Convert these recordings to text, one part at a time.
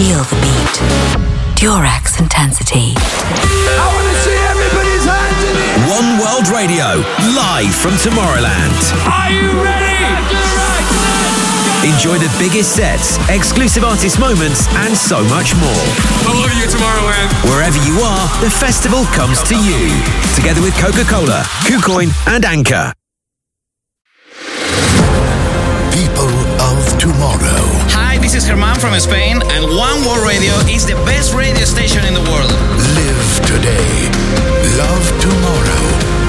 Feel the beat. Durex Intensity. I want to see everybody's hands in the air. One World Radio, live from Tomorrowland. Are you ready? Enjoy the biggest sets, exclusive artist moments, and so much more. I love you, Tomorrowland. Wherever you are, the festival comes to you. Together with Coca-Cola, KuCoin, and Anchor. People of tomorrow. Hi, this is Germán from Spain, and One World Radio is the best radio station in the world. Live today. Love tomorrow.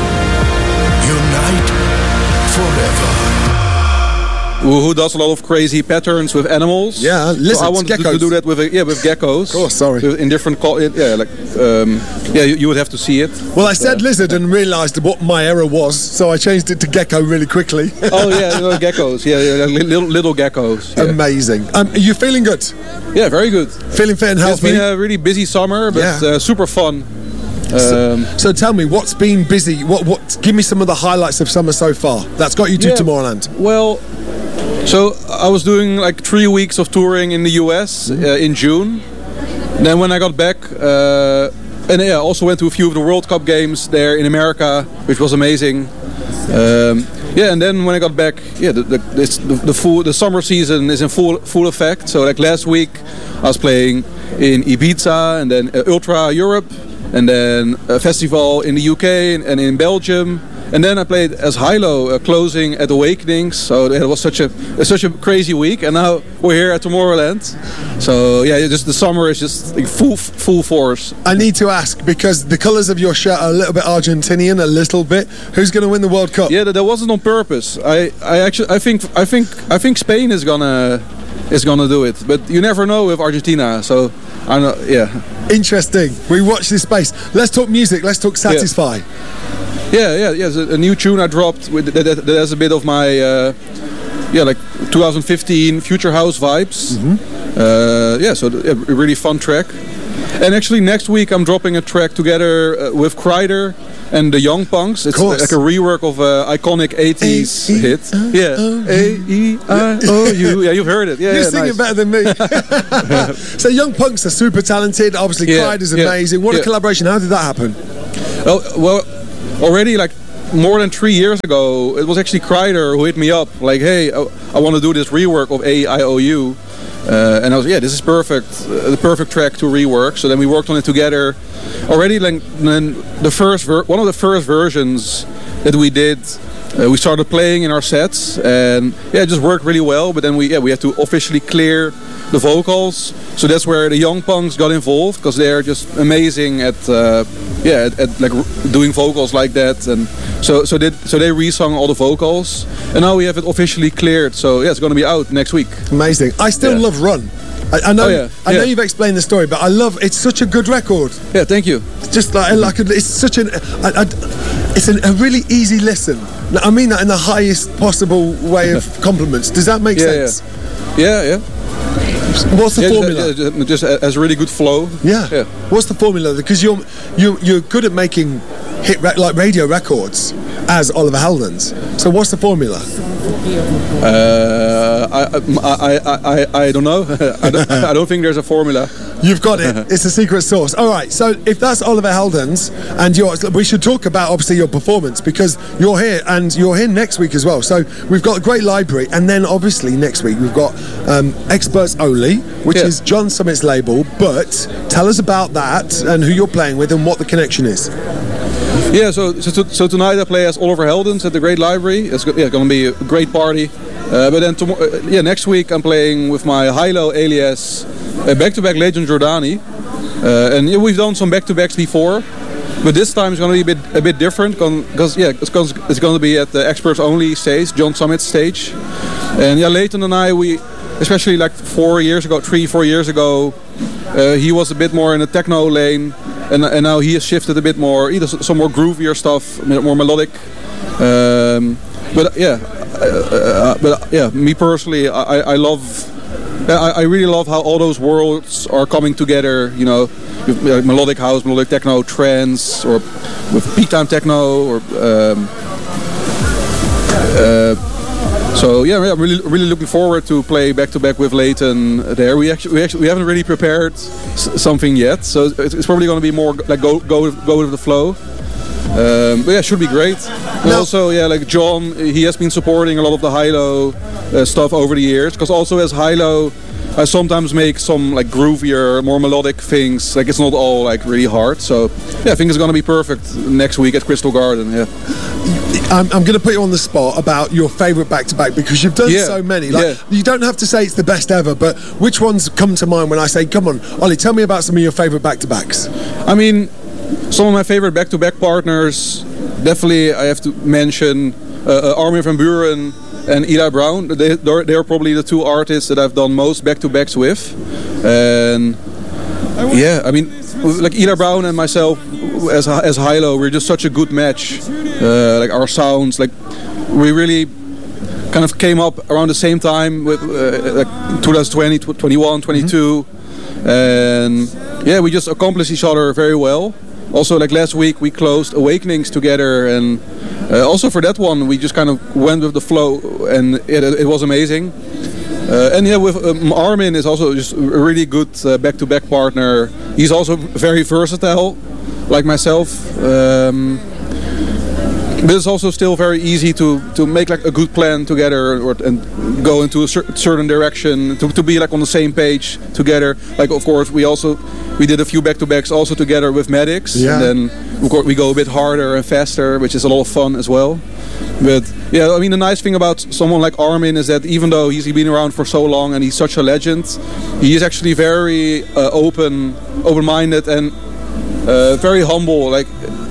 Unite forever. Who does a lot of crazy patterns with animals? Yeah, lizards, so I wanted to do that with geckos. Oh, sorry. In different you would have to see it. Well, I said lizard and realised what my error was, so I changed it to gecko really quickly. Oh yeah, geckos. Yeah, little geckos. Yeah. Amazing. Are you feeling good? Yeah, very good. Feeling fit and healthy. It's been a really busy summer, but super fun. So tell me, what's been busy? What? Give me some of the highlights of summer so far. That's got you to Tomorrowland. Well. So I was doing like 3 weeks of touring in the US in June. And then when I got back, I also went to a few of the World Cup games there in America, which was amazing. And then when I got back, the summer season is in full effect. So like last week, I was playing in Ibiza and then Ultra Europe, and then a festival in the UK and in Belgium. And then I played as Hilo, closing at Awakenings. So it was such a crazy week. And now we're here at Tomorrowland. So yeah, just the summer is just like full force. I need to ask, because the colours of your shirt are a little bit Argentinian, a little bit. Who's going to win the World Cup? Yeah, that wasn't on purpose. I think Spain is gonna do it, but you never know with Argentina. So I know, yeah. Interesting. We watch this space. Let's talk music. Let's talk Satisfy. Yeah. A new tune I dropped that has a bit of my like 2015 Future House vibes. So a really fun track. And actually next week I'm dropping a track together with Kryder and the Young Punks. It's like a rework of an iconic 80s hit. Yeah. A-E-I-O-U. Yeah, you've heard it. Yeah, You're singing better than me. So Young Punks are super talented. Obviously, Kryder's amazing. What a collaboration. How did that happen? Oh, well, already like more than 3 years ago, it was actually Kryder who hit me up. Like, hey, I want to do this rework of A-I-O-U. And I was, this is perfect, the perfect track to rework. So then we worked on it together. Already, like, then one of the first versions that we did, we started playing in our sets, and it just worked really well. But then we had to officially clear the vocals. So that's where the Young Punks got involved, because they're just amazing at like doing vocals like that. And so they re-sung all the vocals, and now we have it officially cleared. So it's going to be out next week. Amazing. I still love Run. I know. I know you've explained the story, but I love. It's such a good record. Yeah, thank you. It's just it's such it's a really easy listen. I mean that in the highest possible way of compliments. Does that make sense? Yeah. What's the formula? Just has a really good flow. Yeah. What's the formula? Because you're good at making like radio records as Oliver Heldens. So what's the formula? I don't know. I don't think there's a formula. You've got it. It's a secret sauce. All right. So if that's Oliver Heldens, and we should talk about obviously your performance, because you're here and you're here next week as well. So we've got a great library, and then obviously next week we've got Experts Only, which is John Summit's label. But tell us about that and who you're playing with and what the connection is. Yeah, so tonight I play as Oliver Heldens at the Great Library. It's going to be a great party. But then next week I'm playing with my Hilo alias back-to-back Legend Jordani. And we've done some back-to-backs before, but this time it's going to be a bit different because it's going to be at the Experts Only stage, John Summit stage. And Leighton and I, especially like 4 years ago, he was a bit more in the techno lane. And now he has shifted a bit more, either some more groovier stuff, more melodic. Me personally, I really love how all those worlds are coming together. You know, with melodic house, melodic techno, trance, or with peak time techno, or So yeah, I'm really looking forward to play back to back with Leighton there. We haven't really prepared something yet, so it's probably going to be more like go with the flow. But yeah, it should be great. And also, yeah, like John, he has been supporting a lot of the high-low stuff over the years. Because also as high-low, I sometimes make some like groovier, more melodic things. Like it's not all like really hard. So yeah, I think it's gonna be perfect next week at Crystal Garden. Yeah. I'm going to put you on the spot about your favourite back-to-back because you've done so many. Like you don't have to say it's the best ever, but which ones come to mind when I say, come on, Ollie, tell me about some of your favourite back-to-backs. I mean, some of my favorite back-to-back partners, definitely I have to mention Armin van Buuren and Eli Brown. They're probably the two artists that I've done most back-to-backs with. And yeah, I mean, like Eli Brown and myself as high-low, we're just such a good match. Like our sounds, like we really kind of came up around the same time with like 2020, 21, 22. And yeah, we just accomplished each other very well. Also, like last week we closed Awakenings together, and also for that one we just kind of went with the flow, and it was amazing. And yeah, with Armin is also just a really good back-to-back partner. He's also very versatile, like myself. But it's also still very easy to make like a good plan together and go into a certain direction, to be like on the same page together. Like of course we did a few back-to-backs also together with Maddox, and then of course we go a bit harder and faster, which is a lot of fun as well. But yeah, I mean the nice thing about someone like Armin is that even though he's been around for so long and he's such a legend, he is actually very open-minded and very humble. Like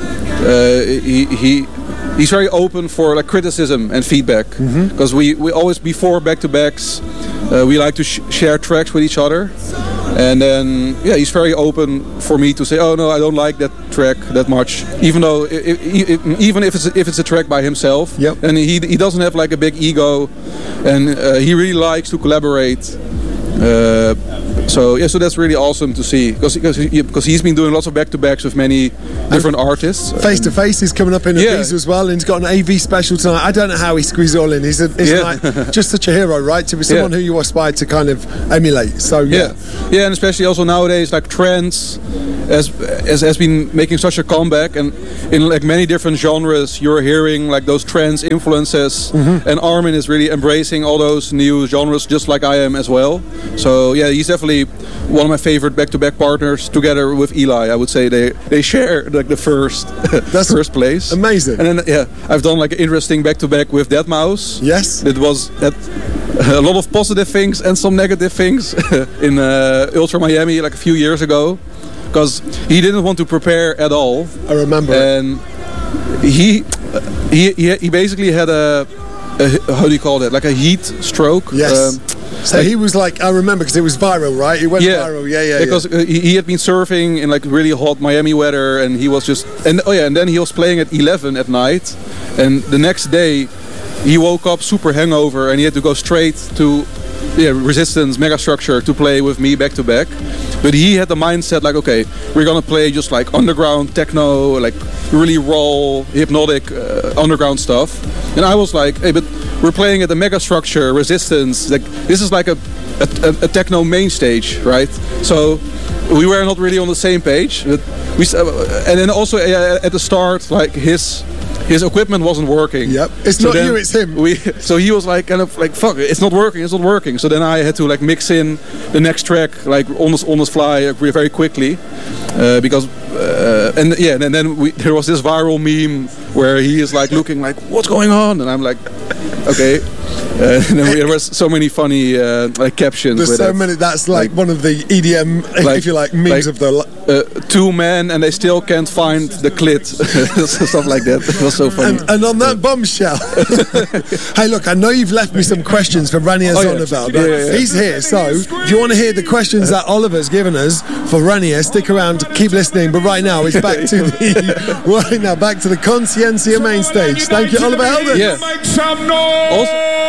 he's very open for like criticism and feedback, because we always, before back-to-backs, we like to share tracks with each other, and then yeah, he's very open for me to say, oh no, I don't like that track that much, even though even if it's a track by himself. And he doesn't have like a big ego, and he really likes to collaborate. So yeah, so that's really awesome to see, because he's been doing lots of back-to-backs with many different artists. Face to Face is coming up in Ibiza as well, and he's got an AV special tonight. I don't know how he squeezes it all in. He's like just such a hero, right? To be someone who you aspire to kind of emulate. So yeah, and especially also nowadays, like trance has been making such a comeback, and in like many different genres, you're hearing like those trance influences, and Armin is really embracing all those new genres, just like I am as well. So yeah, he's definitely one of my favorite back-to-back partners, together with Eli. I would say they share like the first place. Amazing. And then I've done like an interesting back-to-back with Deadmau5. Yes. It was a lot of positive things and some negative things in Ultra Miami like a few years ago, because he didn't want to prepare at all. I remember. And he basically had a how do you call that? Like a heat stroke. Yes. So he was like, I remember, because it was viral, right? It went viral, Because he had been surfing in like really hot Miami weather, and he was just, and then he was playing at 11 at night, and the next day he woke up super hangover, and he had to go straight to Resistance Megastructure to play with me back to back. But he had the mindset like, okay, we're gonna play just like underground techno, like really raw, hypnotic underground stuff. And I was like, hey, but we're playing at the Megastructure, Resistance, like this is like a techno main stage, right? So we were not really on the same page. But and then also at the start, like his equipment wasn't working. Yep. It's so not you, it's him. So he was like, kind of like, fuck, it's not working. So then I had to like mix in the next track, like on the fly, very quickly, because and then there was this viral meme where he is like looking like, what's going on? And I'm like, okay. And then there was so many funny like captions. There's so many. That's like one of the EDM, if you like, memes of the. 2 men and they still can't find the clit, stuff like that. It was so funny. And on that bombshell, hey, look, I know you've left me some questions for Ranier Zonneveld. He's here, so if you want to hear the questions that Oliver's given us for Ranier, stick around, keep listening. But right now, it's back to the Consciencia main stage. Thank you, Oliver Heldens. Yeah.